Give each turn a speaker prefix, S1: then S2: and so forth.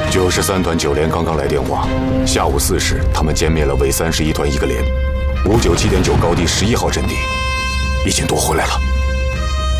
S1: 93团9连刚刚来电话，下午4时，他们歼灭了伪31团1个连，597.9高地11号阵地，已经夺回来了。